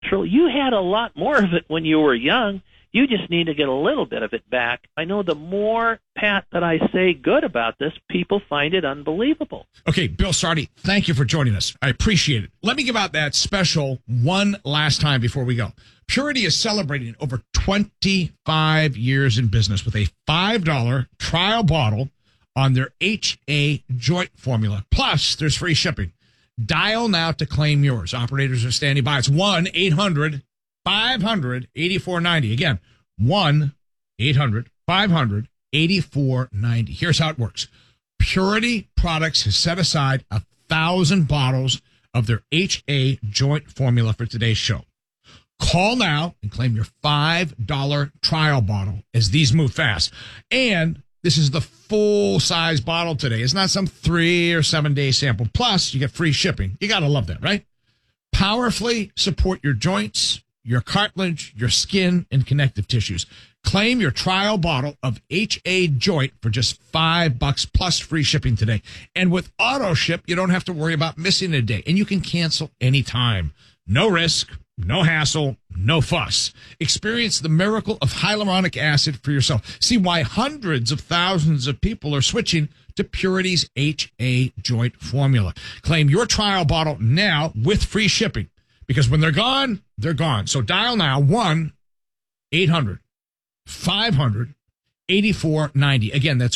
natural. You had a lot more of it when you were young. You just need to get a little bit of it back. I know the more, Pat, that I say good about this, people find it unbelievable. Okay, Bill Sardi, thank you for joining us. I appreciate it. Let me give out that special one last time before we go. Purity is celebrating over 25 years in business with a $5 trial bottle on their HA joint formula. Plus, there's free shipping. Dial now to claim yours. Operators are standing by. It's 1-800-500-8490. Again, 1-800-500-8490. Here's how it works. Purity Products has set aside 1,000 bottles of their HA joint formula for today's show. Call now and claim your $5 trial bottle as these move fast. And this is the full-size bottle today. It's not some 3 or 7 day sample. Plus, you get free shipping. You got to love that, right? Powerfully support your joints, your cartilage, your skin, and connective tissues. Claim your trial bottle of HA Joint for just $5 plus free shipping today. And with auto ship, you don't have to worry about missing a day. And you can cancel anytime. No risk, no hassle, no fuss. Experience the miracle of hyaluronic acid for yourself. See why hundreds of thousands of people are switching to Purity's HA Joint formula. Claim your trial bottle now with free shipping. Because when they're gone, they're gone. So dial now 1-800-500-8490. Again, that's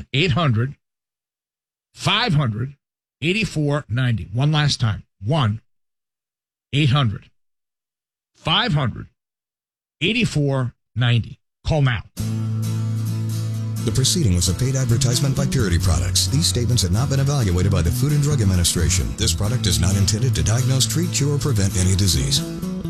1-800-500-8490. One last time. 1-800-500-8490. Call now. The proceeding was a paid advertisement by Purity Products. These statements have not been evaluated by the Food and Drug Administration. This product is not intended to diagnose, treat, cure, or prevent any disease.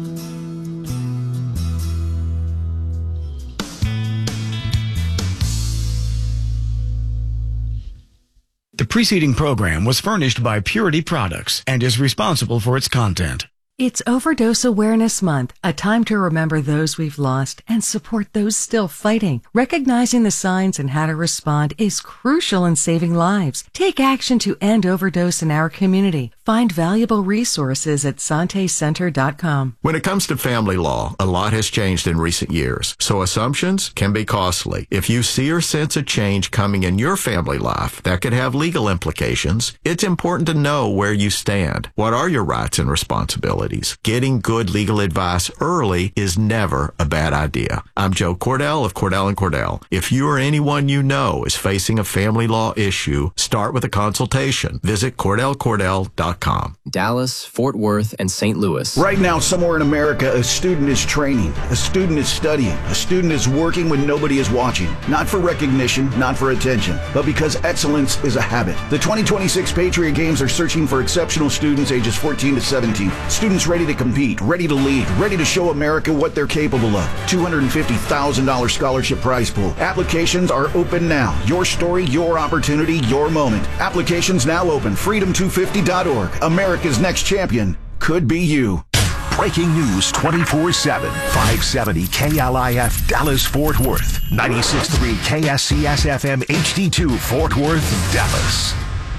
The preceding program was furnished by Purity Products and is responsible for its content. It's Overdose Awareness Month, a time to remember those we've lost and support those still fighting. Recognizing the signs and how to respond is crucial in saving lives. Take action to end overdose in our community. Find valuable resources at SanteCenter.com. When it comes to family law, a lot has changed in recent years, so assumptions can be costly. If you see or sense a change coming in your family life that could have legal implications, it's important to know where you stand. What are your rights and responsibilities? Getting good legal advice early is never a bad idea. I'm Joe Cordell of Cordell & Cordell. If you or anyone you know is facing a family law issue, start with a consultation. Visit CordellCordell.com. Dallas, Fort Worth, and St. Louis. Right now, somewhere in America, a student is training, a student is studying, a student is working when nobody is watching. Not for recognition, not for attention, but because excellence is a habit. The 2026 Patriot Games are searching for exceptional students ages 14 to 17. Students ready to compete, ready to lead, ready to show America what they're capable of. $250,000 scholarship prize pool. Applications are open now. Your story, your opportunity, your moment. Applications now open. Freedom250.org. America's next champion could be you. Breaking news 24/7. 570 KLIF Dallas Fort Worth. 96.3 KSCS FM HD2 Fort Worth, Dallas.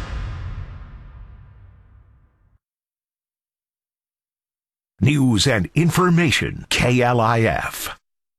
News and information, KLIF.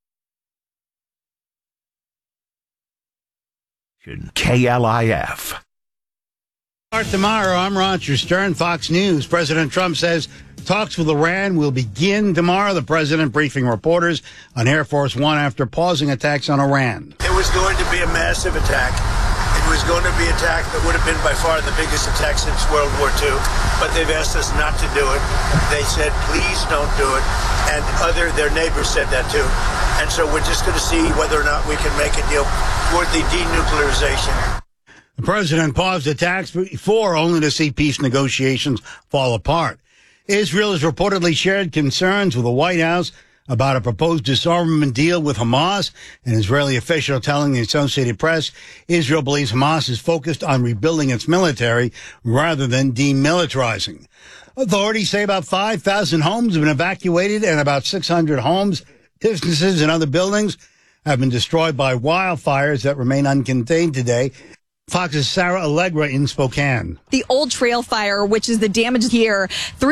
KLIF. Tomorrow, I'm Roger Stern, Fox News. President Trump says talks with Iran will begin tomorrow. The president briefing reporters on Air Force One after pausing attacks on Iran. It was going to be a massive attack. It was going to be an attack that would have been by far the biggest attack since World War II, but they've asked us not to do it. They said, please don't do it. And their neighbors said that too. And so we're just going to see whether or not we can make a deal toward the denuclearization. The president paused attacks before only to see peace negotiations fall apart. Israel has reportedly shared concerns with the White House about a proposed disarmament deal with Hamas. An Israeli official telling the Associated Press Israel believes Hamas is focused on rebuilding its military rather than demilitarizing. Authorities say about 5,000 homes have been evacuated and about 600 homes, businesses, and other buildings have been destroyed by wildfires that remain uncontained today. Fox's Sarah Allegra in Spokane. The Old Trail Fire, which is the damage here,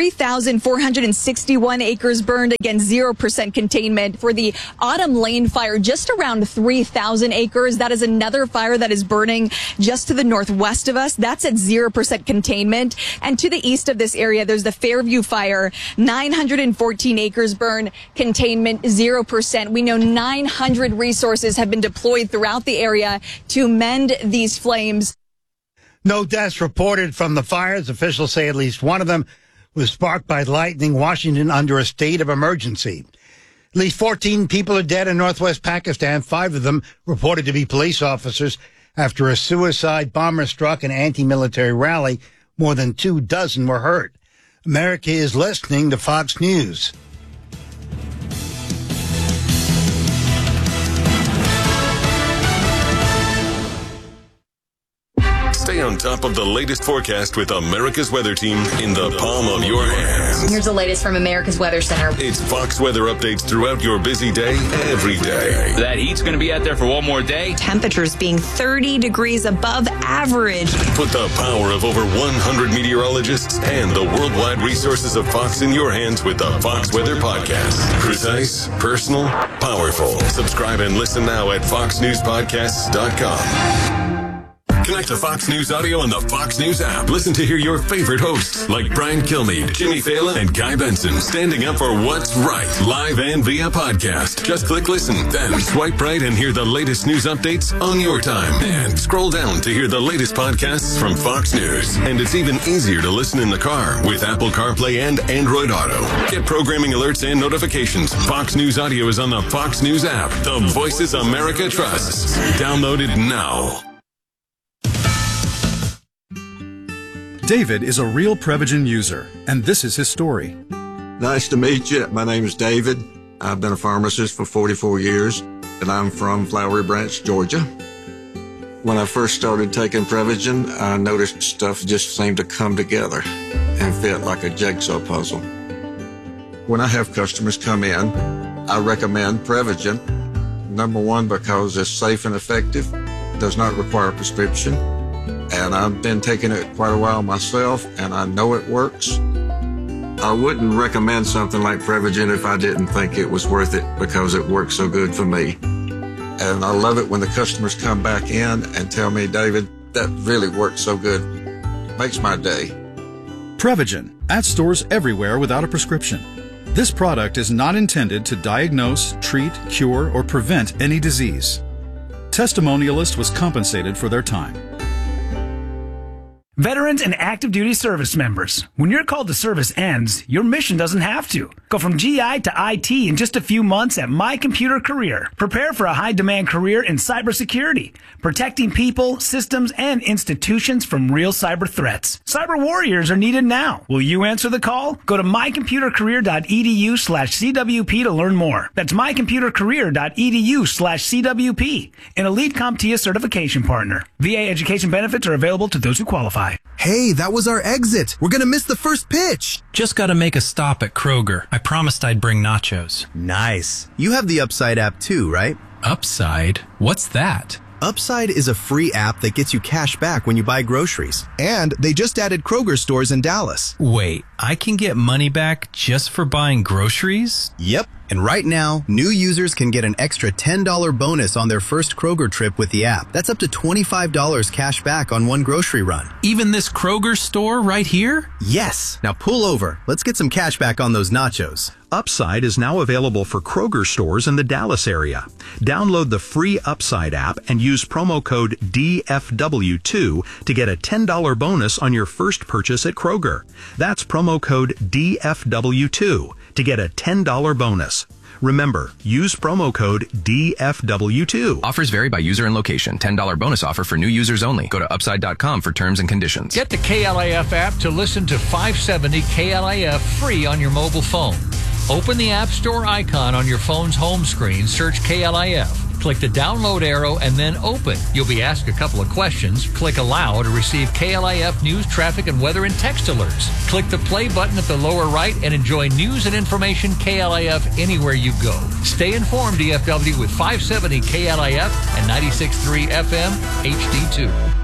3,461 acres burned, again, 0% containment. For the Autumn Lane Fire, just around 3,000 acres. That is another fire that is burning just to the northwest of us. That's at 0% containment. And to the east of this area, there's the Fairview Fire, 914 acres burned, containment 0%. We know 900 resources have been deployed throughout the area to mend these flames. No deaths reported from the fires. Officials say at least one of them was sparked by lightning. Washington under a state of emergency. At least 14 people are dead in northwest Pakistan, 5 of them reported to be police officers after a suicide bomber struck an anti-military rally. More than 24 were hurt. America is listening to Fox News. Stay on top of the latest forecast with America's Weather Team in the palm of your hands. Here's the latest from America's Weather Center. It's Fox weather updates throughout your busy day, every day. That heat's going to be out there for one more day. Temperatures being 30 degrees above average. Put the power of over 100 meteorologists and the worldwide resources of Fox in your hands with the Fox Weather Podcast. Precise, personal, powerful. Subscribe and listen now at foxnewspodcasts.com. Connect to Fox News Audio on the Fox News app. Listen to hear your favorite hosts like Brian Kilmeade, Jimmy Fallon, and Guy Benson standing up for what's right, live and via podcast. Just click listen, then swipe right and hear the latest news updates on your time. And scroll down to hear the latest podcasts from Fox News. And it's even easier to listen in the car with Apple CarPlay and Android Auto. Get programming alerts and notifications. Fox News Audio is on the Fox News app. The voices America trusts. Download it now. David is a real Prevagen user, and this is his story. Nice to meet you. My name is David. I've been a pharmacist for 44 years, and I'm from Flowery Branch, Georgia. When I first started taking Prevagen, I noticed stuff just seemed to come together and fit like a jigsaw puzzle. When I have customers come in, I recommend Prevagen. Number one, because it's safe and effective, does not require a prescription. And I've been taking it quite a while myself, and I know it works. I wouldn't recommend something like Prevagen if I didn't think it was worth it because it works so good for me. And I love it when the customers come back in and tell me, David, that really worked so good. Makes my day. Prevagen, at stores everywhere without a prescription. This product is not intended to diagnose, treat, cure, or prevent any disease. Testimonialist was compensated for their time. Veterans and active duty service members, when your call to service ends, your mission doesn't have to. Go from GI to IT in just a few months at My Computer Career. Prepare for a high-demand career in cybersecurity, protecting people, systems, and institutions from real cyber threats. Cyber warriors are needed now. Will you answer the call? Go to mycomputercareer.edu/CWP to learn more. That's mycomputercareer.edu/CWP, an Elite CompTIA certification partner. VA education benefits are available to those who qualify. Hey, that was our exit. We're going to miss the first pitch. Just got to make a stop at Kroger. I promised I'd bring nachos. Nice. You have the Upside app too, right? Upside? What's that? Upside is a free app that gets you cash back when you buy groceries. And they just added Kroger stores in Dallas. Wait, I can get money back just for buying groceries? Yep. And right now, new users can get an extra $10 bonus on their first Kroger trip with the app. That's up to $25 cash back on one grocery run. Even this Kroger store right here? Yes. Now pull over. Let's get some cash back on those nachos. Upside is now available for Kroger stores in the Dallas area. Download the free Upside app and use promo code DFW2 to get a $10 bonus on your first purchase at Kroger. That's promo code DFW2 to get a $10 bonus. Remember, use promo code DFW2. Offers vary by user and location. $10 bonus offer for new users only. Go to upside.com for terms and conditions. Get the KLIF app to listen to 570 KLIF free on your mobile phone. Open the App Store icon on your phone's home screen, search KLIF. Click the download arrow and then open. You'll be asked a couple of questions. Click allow to receive KLIF news, traffic, and weather and text alerts. Click the play button at the lower right and enjoy news and information KLIF anywhere you go. Stay informed, DFW, with 570 KLIF and 96.3 FM HD2.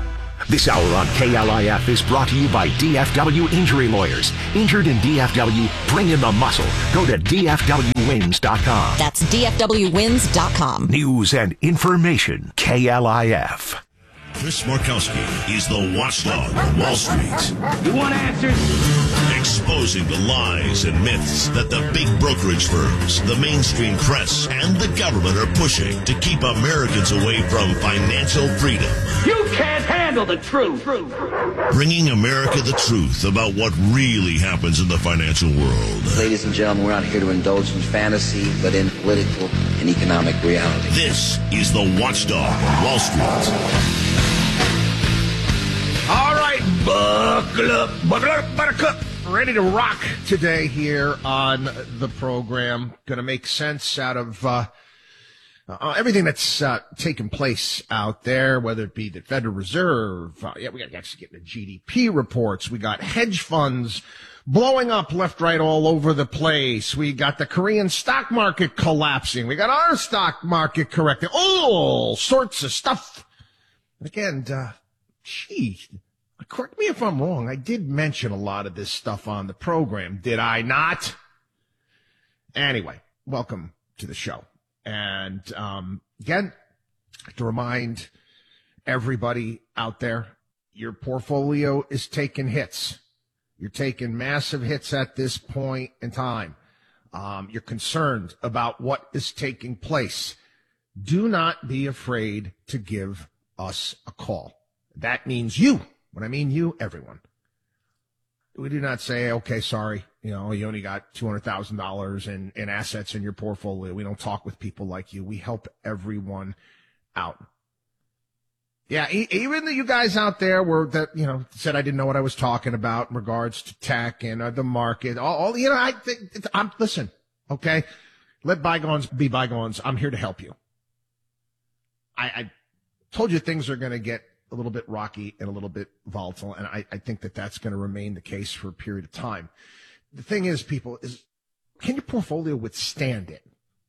This hour on KLIF is brought to you by DFW Injury Lawyers. Injured in DFW, bring in the muscle. Go to DFWWins.com. That's DFWWins.com. News and information. KLIF. Chris Markowski is the watchdog on Wall Street. You want answers? Exposing the lies and myths that the big brokerage firms, the mainstream press, and the government are pushing to keep Americans away from financial freedom. You can't handle the truth. Bringing America the truth about what really happens in the financial world. Ladies and gentlemen, we're not here to indulge in fantasy, but in political and economic reality. This is the watchdog on Wall Street. All right, buckle up, buttercup. Ready to rock today here on the program. Going to make sense out of everything that's taken place out there, whether it be the Federal Reserve. We got to actually get the GDP reports. We got hedge funds blowing up left, right, all over the place. We got the Korean stock market collapsing. We got our stock market correcting. All sorts of stuff. And again, correct me if I'm wrong. I did mention a lot of this stuff on the program, did I not? Anyway, welcome to the show. And again, to remind everybody out there, your portfolio is taking hits. You're taking massive hits at this point in time. You're concerned about what is taking place. Do not be afraid to give us a call. That means you. When I mean you, everyone. We do not say, okay, sorry, you only got $200,000 in assets in your portfolio. We don't talk with people like you. We help everyone out. Yeah, even you guys out there said I didn't know what I was talking about in regards to tech and the market. I think listen, okay? Let bygones be bygones. I'm here to help you. I told you things are going to get a little bit rocky and a little bit volatile, and I think that that's going to remain the case for a period of time. The thing is, people, can your portfolio withstand it?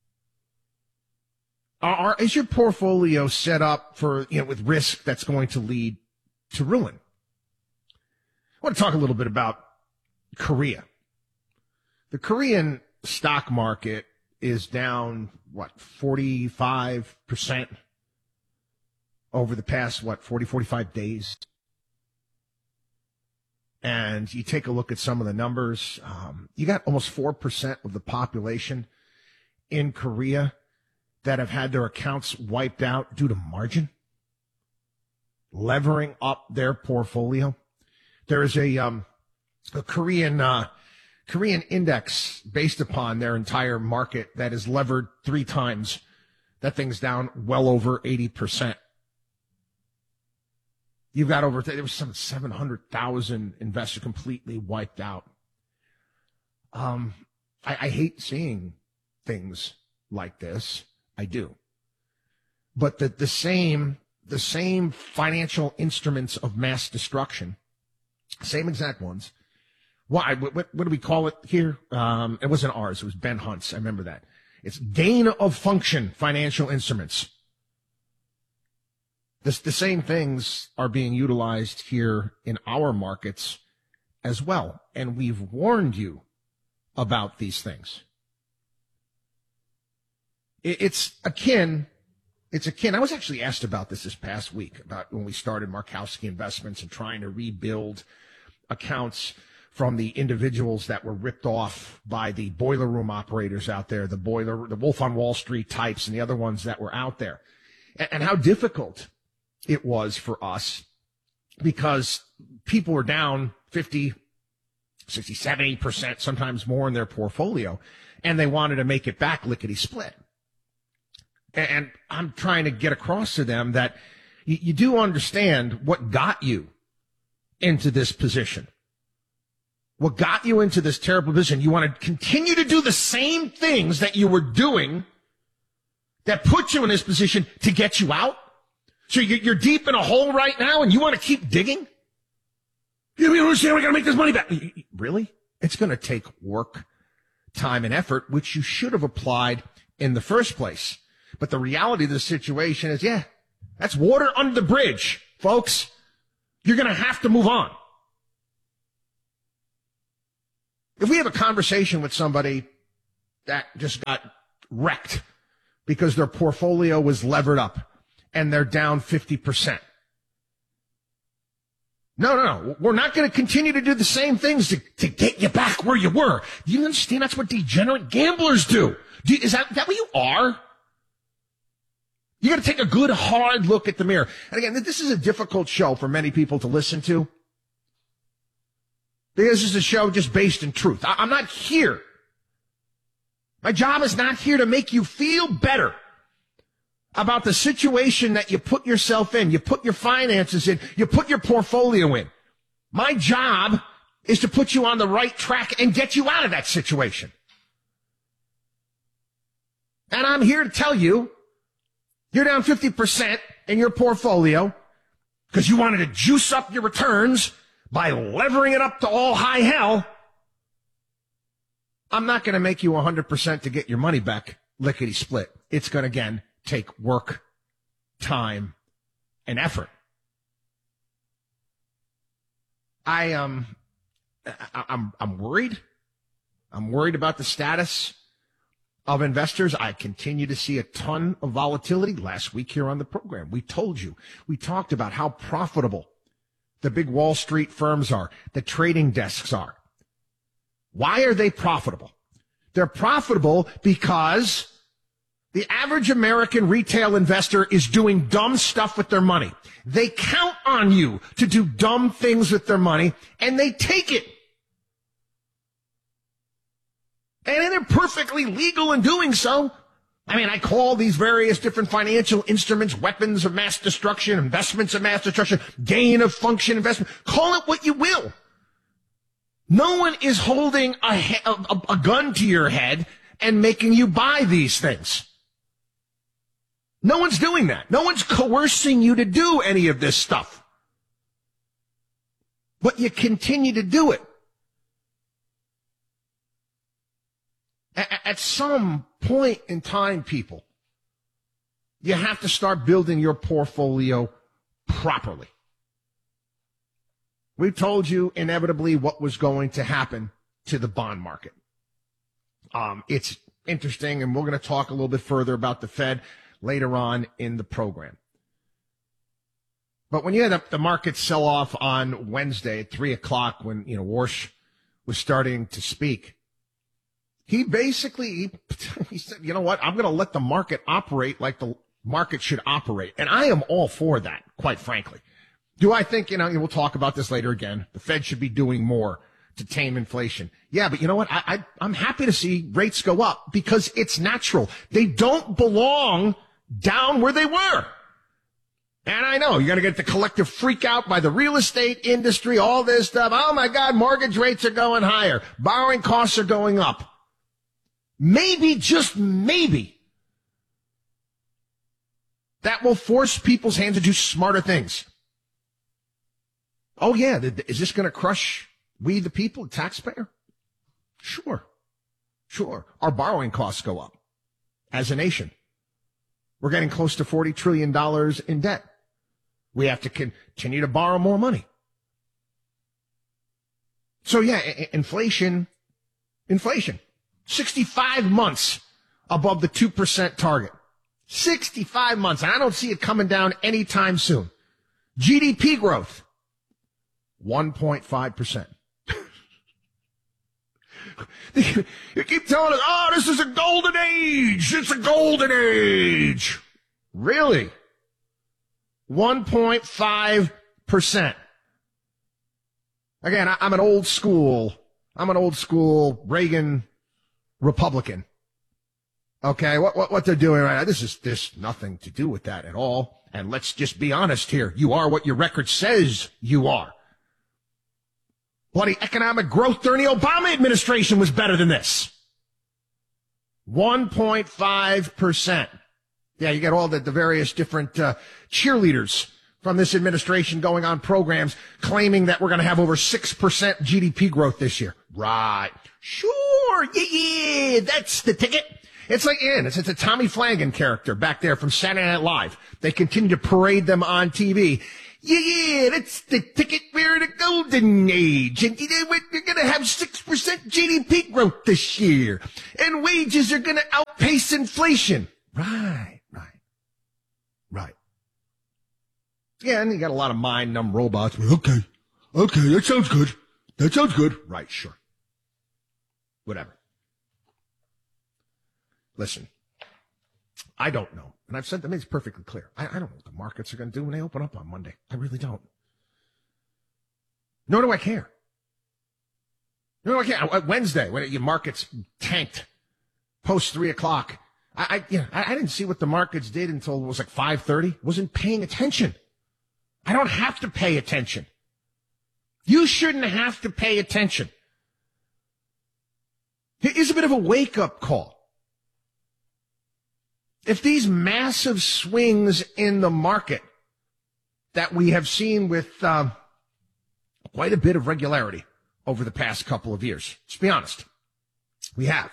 Is your portfolio set up for, with risk that's going to lead to ruin? I want to talk a little bit about Korea. The Korean stock market is down, 45%? Over the past, 45 days. And you take a look at some of the numbers. You got almost 4% of the population in Korea that have had their accounts wiped out due to margin, levering up their portfolio. There is a Korean index based upon their entire market that is levered 3 times. That thing's down well over 80%. You've got there was some 700,000 investors completely wiped out. I hate seeing things like this. I do. But the same financial instruments of mass destruction, same exact ones. Why? What do we call it here? It wasn't ours. It was Ben Hunt's. I remember that. It's gain of function financial instruments. The same things are being utilized here in our markets as well. And we've warned you about these things. It's akin. I was actually asked about this past week, about when we started Markowski Investments and trying to rebuild accounts from the individuals that were ripped off by the boiler room operators out there, the Wolf on Wall Street types and the other ones that were out there, and how difficult it was for us because people were down 50, 60, 70%, sometimes more in their portfolio, and they wanted to make it back lickety-split. And I'm trying to get across to them that you do understand what got you into this position. What got you into this terrible position. You want to continue to do the same things that you were doing that put you in this position to get you out? So you're deep in a hole right now and you want to keep digging? You don't understand, we got to make this money back. Really? It's going to take work, time, and effort, which you should have applied in the first place. But the reality of the situation is, that's water under the bridge, folks. You're going to have to move on. If we have a conversation with somebody that just got wrecked because their portfolio was levered up and they're down 50%. No. We're not going to continue to do the same things to get you back where you were. Do you understand that's what degenerate gamblers do? Is that what you are? You got to take a good, hard look at the mirror. And again, this is a difficult show for many people to listen to. This is a show just based in truth. I'm not here. My job is not here to make you feel better about the situation that you put yourself in, you put your finances in, you put your portfolio in. My job is to put you on the right track and get you out of that situation. And I'm here to tell you, you're down 50% in your portfolio because you wanted to juice up your returns by levering it up to all high hell. I'm not going to make you 100% to get your money back lickety split. It's going to, again, take work, time, and effort. I'm worried. I'm worried about the status of investors. I continue to see a ton of volatility. Last week here on the program, we talked about how profitable the big Wall Street firms are, the trading desks are. Why are they profitable? They're profitable because the average American retail investor is doing dumb stuff with their money. They count on you to do dumb things with their money, and they take it. And they're perfectly legal in doing so. I mean, I call these various different financial instruments weapons of mass destruction, investments of mass destruction, gain of function investment. Call it what you will. No one is holding a gun to your head and making you buy these things. No one's doing that. No one's coercing you to do any of this stuff. But you continue to do it. At some point in time, people, you have to start building your portfolio properly. We told you inevitably what was going to happen to the bond market. It's interesting, and we're going to talk a little bit further about the Fed later on in the program. But when you had the market sell off on Wednesday at 3 o'clock when, Warsh was starting to speak, he basically, he said, you know what, I'm going to let the market operate like the market should operate. And I am all for that, quite frankly. Do I think, we'll talk about this later again, the Fed should be doing more to tame inflation? Yeah, but you know what? I'm happy to see rates go up because it's natural. They don't belong down where they were. And I know you're going to get the collective freak out by the real estate industry, all this stuff. Oh my God, mortgage rates are going higher. Borrowing costs are going up. Maybe, just maybe, that will force people's hands to do smarter things. Oh yeah, is this going to crush we the people, the taxpayer? Sure. Our borrowing costs go up as a nation. We're getting close to $40 trillion in debt. We have to continue to borrow more money. So yeah, inflation. 65 months above the 2% target. 65 months. And I don't see it coming down anytime soon. GDP growth, 1.5%. You keep telling us, oh, this is a golden age. It's a golden age. Really? 1.5%. Again, I'm an old school Reagan Republican. Okay, what they're doing right now, there's nothing to do with that at all. And let's just be honest here. You are what your record says you are. Bloody economic growth during the Obama administration was better than this. 1.5%. Yeah, you get all the various different cheerleaders from this administration going on programs claiming that we're going to have over 6% GDP growth this year. Right. Sure. Yeah, that's the ticket. It's like it's a Tommy Flanagan character back there from Saturday Night Live. They continue to parade them on TV. Yeah, that's the ticket. We're in a golden age. And we're going to have 6% GDP growth this year. And wages are going to outpace inflation. Right. Yeah, and you got a lot of mind-numb robots. Okay, that sounds good. Right, sure. Whatever. Listen, I don't know. And I've said to me, it's perfectly clear. I don't know what the markets are going to do when they open up on Monday. I really don't. Nor do I care. Wednesday, when your markets tanked post 3 o'clock, I didn't see what the markets did until it was like 5:30. Wasn't paying attention. I don't have to pay attention. You shouldn't have to pay attention. Here's a bit of a wake-up call. If these massive swings in the market that we have seen with quite a bit of regularity over the past couple of years, let's be honest, we have.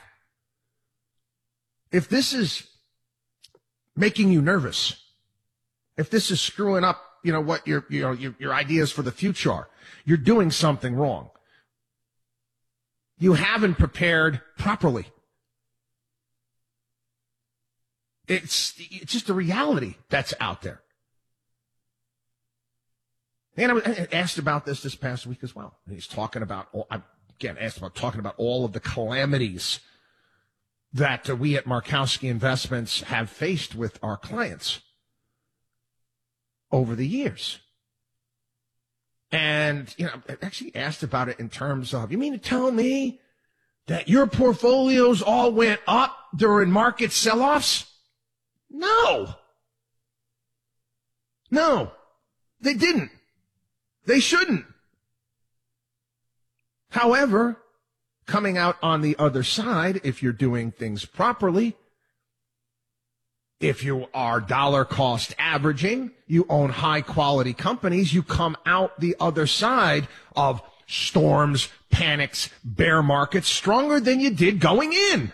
If this making you nervous, if this is screwing up, what your ideas for the future are, you're doing something wrong. You haven't prepared properly. It's just a reality that's out there. And I was asked about this past week as well. And he's talking about, talking about all of the calamities that we at Markowski Investments have faced with our clients over the years. And, I actually asked about it in terms of, you mean to tell me that your portfolios all went up during market sell-offs? No, they didn't. They shouldn't. However, coming out on the other side, if you're doing things properly, if you are dollar cost averaging, you own high quality companies, you come out the other side of storms, panics, bear markets stronger than you did going in.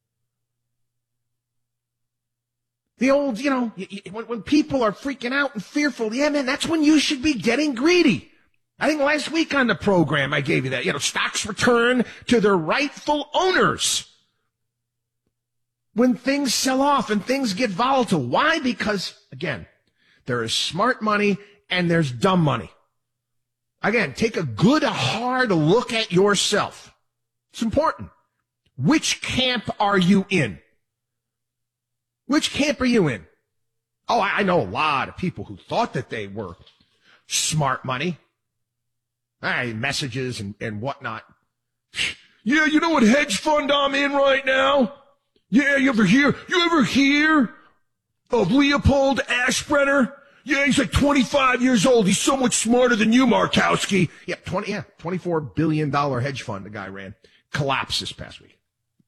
The old, when people are freaking out and fearful, yeah, man, that's when you should be getting greedy. I think last week on the program I gave you that, stocks return to their rightful owners when things sell off and things get volatile. Why? Because, again, there is smart money and there's dumb money. Again, take a good, hard look at yourself. It's important. Which camp are you in? Which camp are you in? Oh, I know a lot of people who thought that they were smart money. Messages and whatnot. Yeah, you know what hedge fund I'm in right now? Yeah, you ever hear of Leopold Aschbrenner? Yeah, he's like 25 years old. He's so much smarter than you, Markowski. Yeah, $24 billion hedge fund the guy ran. Collapsed this past week.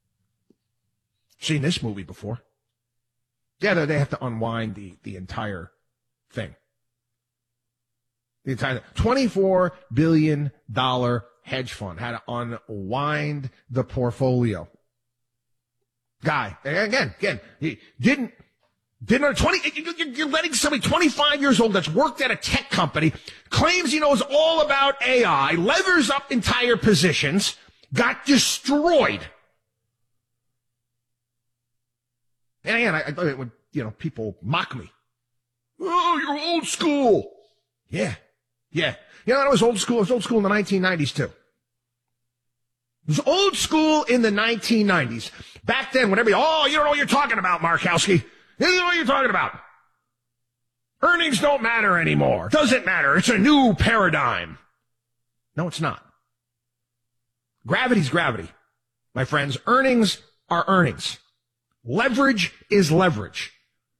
Seen this movie before. Yeah, they have to unwind the entire thing. The entire $24 billion hedge fund had to unwind the portfolio. Guy, again, he didn't you're letting somebody 25 years old that's worked at a tech company, claims he knows all about AI, levers up entire positions, got destroyed. And again, when people mock me. Oh, you're old school. Yeah. I was old school. I was old school in the 1990s, too. It was old school in the 1990s. Back then, when you don't know what you're talking about, Markowski. You don't know what you're talking about. Earnings don't matter anymore. Doesn't matter. It's a new paradigm. No, it's not. Gravity's gravity. My friends, earnings are earnings. Leverage is leverage.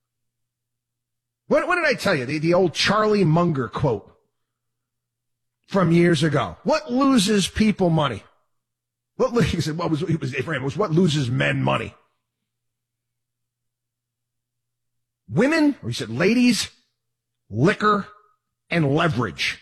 What did I tell you? The old Charlie Munger quote from years ago. What loses people money? What loses men money? Women, or he said ladies, liquor, and leverage.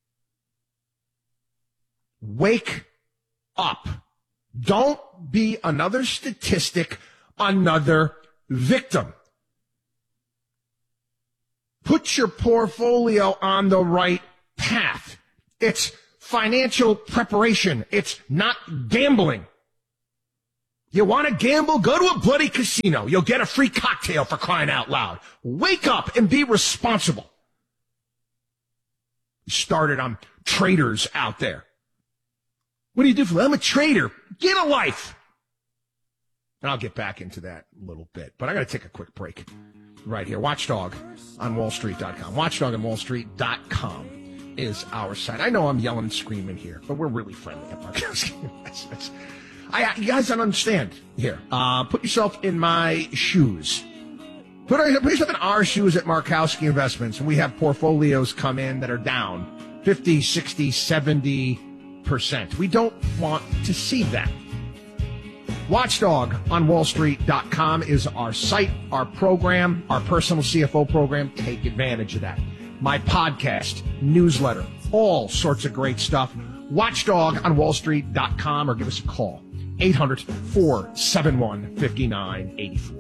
Wake up. Don't be another statistic, another victim. put your portfolio on the right path. It's financial preparation. It's not gambling. You want to gamble? Go to a bloody casino. You'll get a free cocktail, for crying out loud. Wake up and be responsible. Started on traders out there. What do you do for that? I'm a trader. Get a life. And I'll get back into that a little bit. But I got to take a quick break right here. Watchdog on WallStreet.com. Watchdog on WallStreet.com is our site. I know I'm yelling and screaming here, but we're really friendly at Markowski. You guys don't understand here. Put yourself in my shoes. Put yourself in our shoes at Markowski Investments, and we have portfolios come in that are down 50, 60, 70%. We don't want to see that. Watchdog on WallStreet.com is our site, our program, our personal CFO program. Take advantage of that. My podcast, newsletter, all sorts of great stuff. Watchdog on WallStreet.com, or give us a call. 800-471-5984.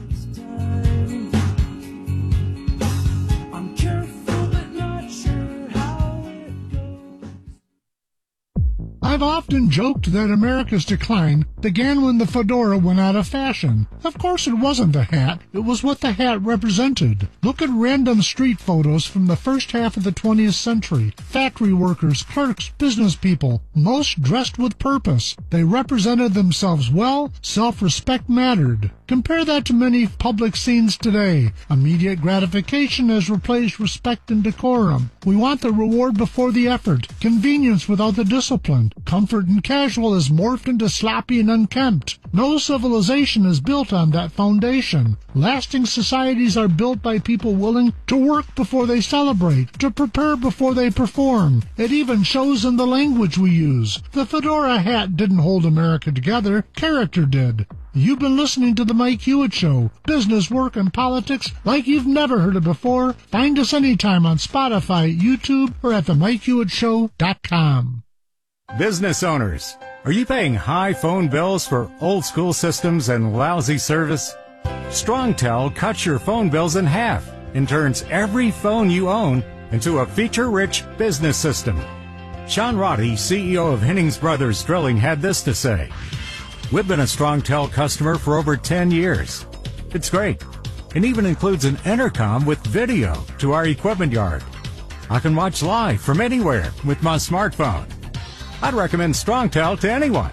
I've often joked that America's decline began when the fedora went out of fashion. Of course it wasn't the hat, it was what the hat represented. Look at random street photos from the first half of the 20th century. Factory workers, clerks, business people, most dressed with purpose. They represented themselves well, self-respect mattered. Compare that to many public scenes today. Immediate gratification has replaced respect and decorum. We want the reward before the effort, convenience without the discipline. Comfort and casual is morphed into sloppy and unkempt. No civilization is built on that foundation. Lasting societies are built by people willing to work before they celebrate, to prepare before they perform. It even shows in the language we use. The fedora hat didn't hold America together, character did. You've been listening to The Mike Hewitt Show. Business, work, and politics like you've never heard it before. Find us anytime on Spotify, YouTube, or at themikehewittshow.com. Business owners, are you paying high phone bills for old school systems and lousy service? StrongTel cuts your phone bills in half and turns every phone you own into a feature-rich business system. Sean Roddy, CEO of Hennings Brothers Drilling, had this to say. We've been a StrongTel customer for over 10 years. It's great. It even includes an intercom with video to our equipment yard. I can watch live from anywhere with my smartphone. I'd recommend StrongTel to anyone.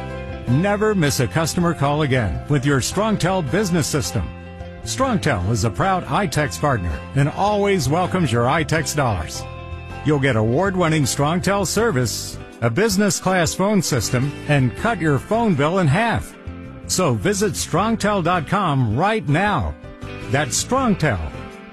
Never miss a customer call again with your StrongTel business system. StrongTel is a proud iTex partner and always welcomes your iTex dollars. You'll get award-winning StrongTel service, a business-class phone system, and cut your phone bill in half. So visit StrongTel.com right now. That's StrongTel,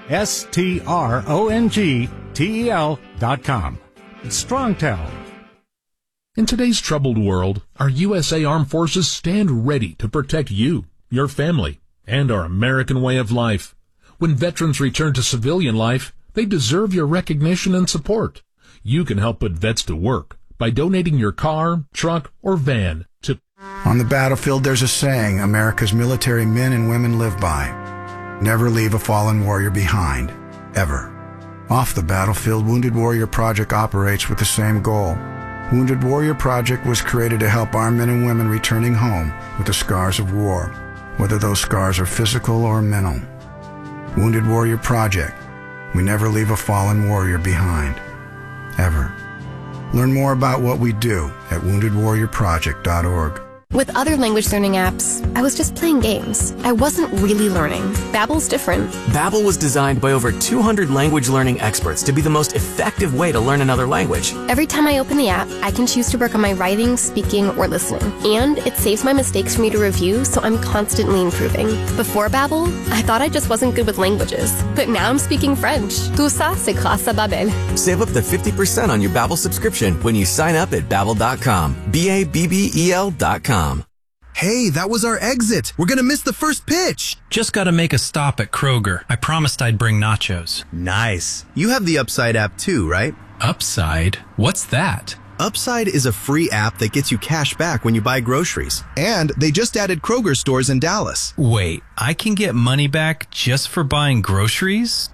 StrongTel.com. It's StrongTel. In today's troubled world, our USA Armed Forces stand ready to protect you, your family, and our American way of life. When veterans return to civilian life, they deserve your recognition and support. You can help put vets to work by donating your car, truck, or van to... On the battlefield, there's a saying America's military men and women live by. Never leave a fallen warrior behind, ever. Off the battlefield, Wounded Warrior Project operates with the same goal. Wounded Warrior Project was created to help our men and women returning home with the scars of war, whether those scars are physical or mental. Wounded Warrior Project. We never leave a fallen warrior behind, ever. Learn more about what we do at woundedwarriorproject.org. With other language learning apps, I was just playing games. I wasn't really learning. Babbel's different. Babbel was designed by over 200 language learning experts to be the most effective way to learn another language. Every time I open the app, I can choose to work on my writing, speaking, or listening. And it saves my mistakes for me to review, so I'm constantly improving. Before Babbel, I thought I just wasn't good with languages. But now I'm speaking French. Tout ça, c'est grâce à Babbel. Save up to 50% on your Babbel subscription when you sign up at Babbel.com. Babbel.com. Hey, that was our exit. We're gonna miss the first pitch. Just gotta make a stop at Kroger. I promised I'd bring nachos. Nice. You have the Upside app too, right? Upside? What's that? Upside is a free app that gets you cash back when you buy groceries. And they just added Kroger stores in Dallas. Wait, I can get money back just for buying groceries? Yep.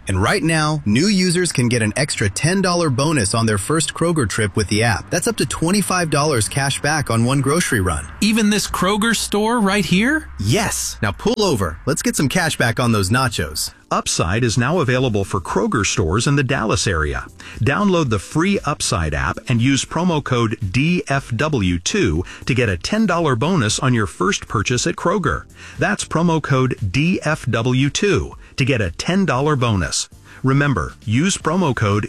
And right now, new users can get an extra $10 bonus on their first Kroger trip with the app. That's up to $25 cash back on one grocery run. Even this Kroger store right here? Yes. Now pull over. Let's get some cash back on those nachos. Upside is now available for Kroger stores in the Dallas area. Download the free Upside app and use promo code DFW2 to get a $10 bonus on your first purchase at Kroger. That's promo code DFW2 to get a $10 bonus. Remember, use promo code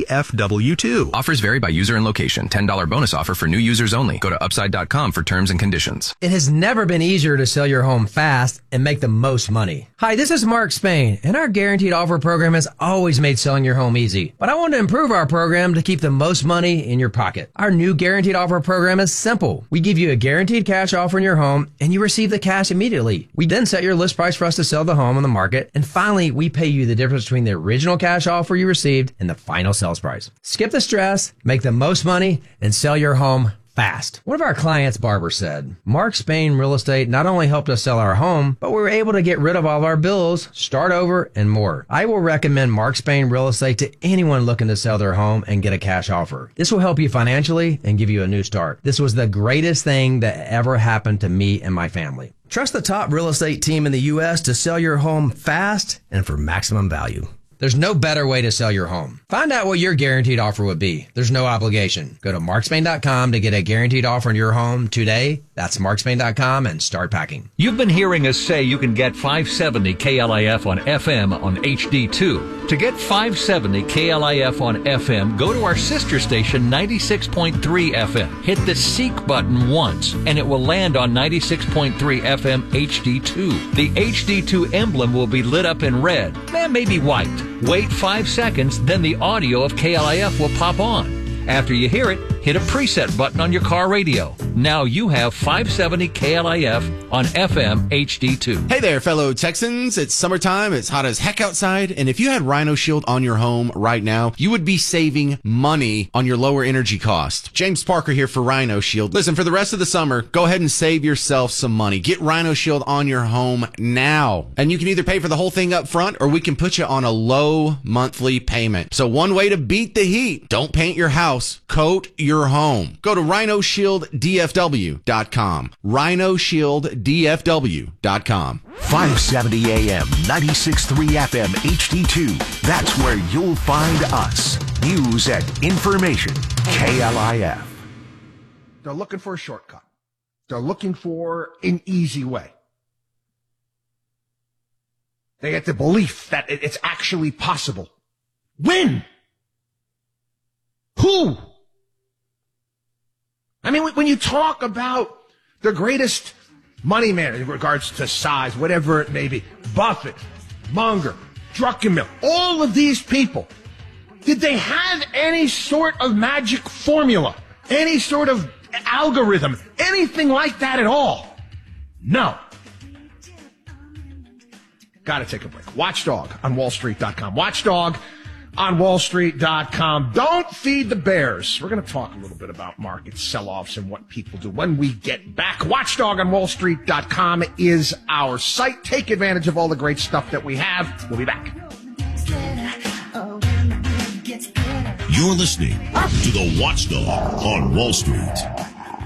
DFW2. Offers vary by user and location. $10 bonus offer for new users only. Go to Upside.com for terms and conditions. It has never been easier to sell your home fast and make the most money. Hi, this is Mark Spain, and our Guaranteed Offer program has always made selling your home easy. But I want to improve our program to keep the most money in your pocket. Our new Guaranteed Offer program is simple. We give you a guaranteed cash offer in your home, and you receive the cash immediately. We then set your list price for us to sell the home on the market, and finally, we pay you the difference between the original cash offer you received and the final sales price. Skip the stress, make the most money, and sell your home fast. One of our clients, Barbara, said, Mark Spain Real Estate not only helped us sell our home, but we were able to get rid of all of our bills, start over, and more. I will recommend Mark Spain Real Estate to anyone looking to sell their home and get a cash offer. This will help you financially and give you a new start. This was the greatest thing that ever happened to me and my family. Trust the top real estate team in the U.S. to sell your home fast and for maximum value. There's no better way to sell your home. Find out what your guaranteed offer would be. There's no obligation. Go to markspain.com to get a guaranteed offer on your home today. That's markspain.com and start packing. You've been hearing us say you can get 570 KLIF on FM on HD2. To get 570 KLIF on FM, go to our sister station 96.3 FM. Hit the Seek button once, and it will land on 96.3 FM HD2. The HD2 emblem will be lit up in red, maybe white. Wait 5 seconds, then the audio of KLIF will pop on. After you hear it, hit a preset button on your car radio. Now you have 570 KLIF on FM HD2. Hey there, fellow Texans. It's summertime. It's hot as heck outside. And if you had Rhino Shield on your home right now, you would be saving money on your lower energy cost. James Parker here for Rhino Shield. Listen, for the rest of the summer, go ahead and save yourself some money. Get Rhino Shield on your home now. And you can either pay for the whole thing up front, or we can put you on a low monthly payment. So one way to beat the heat: don't paint your house, coat your home. Go to rhinoshielddfw.com. rhinoshielddfw.com. 570 AM, 96.3 FM, HD2. That's where you'll find us. News and information. KLIF. They're looking for a shortcut. They're looking for an easy way. They get the belief that it's actually possible. When? Who? I mean, when you talk about the greatest money man in regards to size, whatever it may be, Buffett, Munger, Druckenmiller, all of these people, did they have any sort of magic formula, any sort of algorithm, anything like that at all? No. Got to take a break. Watchdog on wallstreet.com. Watchdog on wallstreet.com. Don't feed the bears. We're going to talk a little bit about market sell-offs and what people do when we get back. Watchdog on wallstreet.com is our site. Take advantage of all the great stuff that we have. We'll be back. You're listening to the Watchdog on Wall Street.